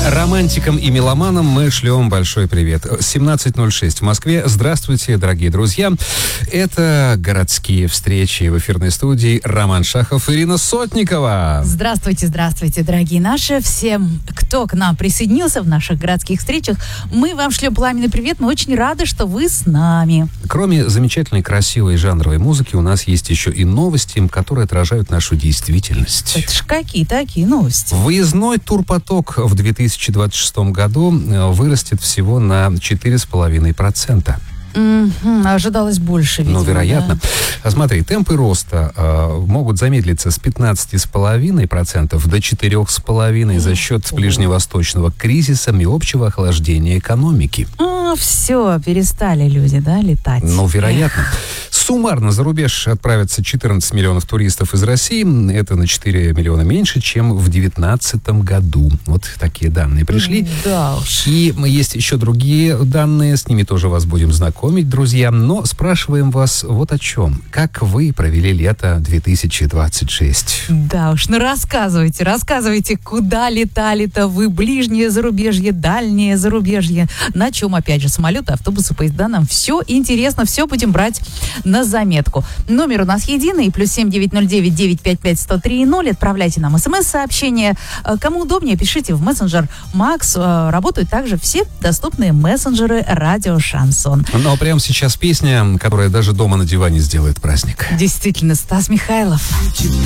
Романтикам и меломанам мы шлем большой привет. 17:06 в Москве. Здравствуйте, дорогие друзья. Это городские встречи в эфирной студии. Роман Шахов, Ирина Сотникова. Здравствуйте, здравствуйте, дорогие наши. Всем, кто к нам присоединился в наших городских встречах, мы вам шлем пламенный привет. Мы очень рады, что вы с нами. Кроме замечательной, красивой жанровой музыки, у нас есть еще и новости, которые отражают нашу действительность. Это ж какие такие новости? Выездной турпоток в 2026 году вырастет всего на 4,5%. Ожидалось больше, видимо. Ну, вероятно. Да. Смотри, темпы роста могут замедлиться с 15,5% до 4,5% за счет ближневосточного кризиса и общего охлаждения экономики. Все, перестали люди, да, летать? Ну, вероятно. Суммарно за рубеж отправятся 14 миллионов туристов из России. Это на 4 миллиона меньше, чем в 2019 году. Вот такие данные пришли. Да уж. И есть еще другие данные, с ними тоже вас будем знакомить, друзья. Но спрашиваем вас вот о чем. Как вы провели лето 2026? Да уж, ну рассказывайте, куда летали-то вы, ближнее зарубежье, дальнее зарубежье, на чем, опять же, самолеты, автобусы, поезда, нам все интересно, все будем брать на заметку. Номер у нас единый, +7 909 955 103 0. Отправляйте нам смс-сообщение. Кому удобнее, пишите в мессенджер Макс. Работают также все доступные мессенджеры радио Шансон. Ну, а прямо сейчас песня, которая даже дома на диване сделает праздник. Действительно, Стас Михайлов.